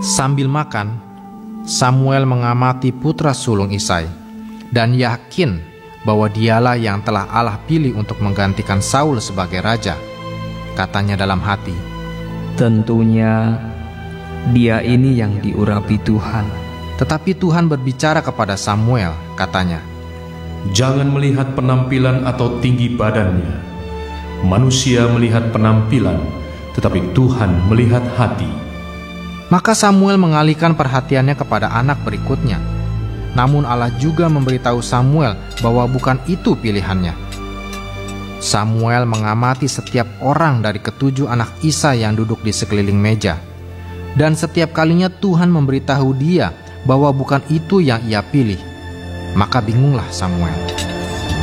Sambil makan, Samuel mengamati putra sulung Isai dan yakin bahwa dialah yang telah Allah pilih untuk menggantikan Saul sebagai raja. Katanya dalam hati, tentunya dia ini yang diurapi Tuhan. Tetapi Tuhan berbicara kepada Samuel, katanya, jangan melihat penampilan atau tinggi badannya. Manusia melihat penampilan, tetapi Tuhan melihat hati. Maka Samuel mengalihkan perhatiannya kepada anak berikutnya. Namun Allah juga memberitahu Samuel bahwa bukan itu pilihannya. Samuel mengamati setiap orang dari ketujuh anak Isai yang duduk di sekeliling meja. Dan setiap kalinya Tuhan memberitahu dia bahwa bukan itu yang ia pilih. Maka bingunglah Samuel.